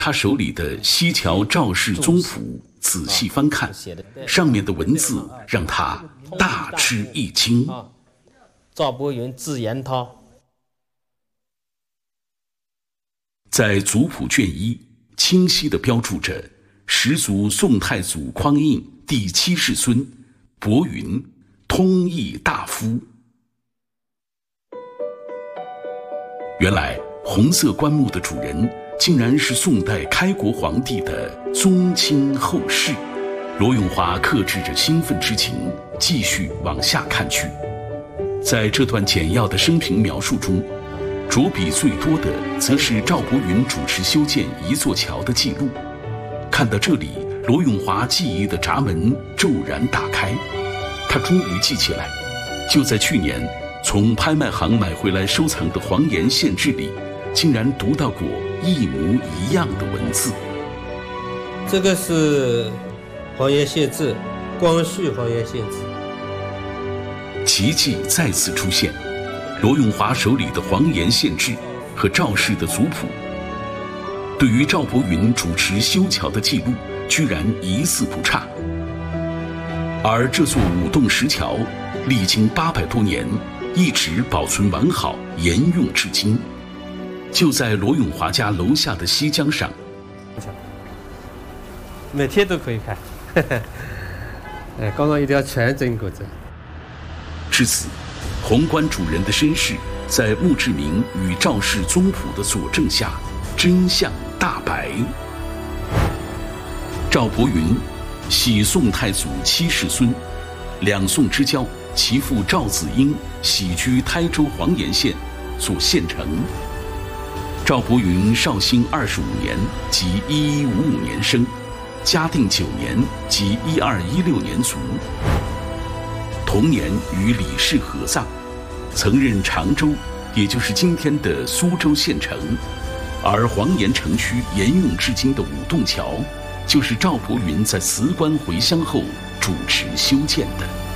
他手里的西桥赵氏宗谱仔细翻看，上面的文字让他大吃一惊。 赵伯云字延涛， 在族谱卷1清晰地标注着始祖宋太祖匡胤第7世孙伯云，通义大夫。原来红色棺木的主人竟然是宋代开国皇帝的宗亲后世。罗永华克制着兴奋之情，继续往下看去。在这段简要的生平描述中，着笔最多的则是赵伯云主持修建一座桥的记录。看到这里，罗永华记忆的闸门骤然打开，他终于记起来，就在去年从拍卖行买回来收藏的黄岩县志里，竟然读到过一模一样的文字。 这个是黄岩县志，光绪黄岩县志。 奇迹再次出现，罗永华手里的黄岩县志和赵氏的族谱，对于赵伯云主持修桥的记录居然一字不差。而这座5洞石桥历经800多年，一直保存完好，沿用至今。就在罗永华家楼下的西江上， 每天都可以看。刚刚一定要全整过着。 至此，红棺主人的身世在墓志铭与赵氏宗谱的佐证下，真相大白。赵伯云系宋太祖7世孙，两宋之交，其父赵子婴喜居台州黄岩县，做县丞。赵伯云绍兴25年即1155年生，嘉定9年即1216年卒。同年与李氏合葬，曾任常州，也就是今天的苏州县城。而黄岩城区沿用至今的5洞桥，就是赵伯云在辞官回乡后主持修建的。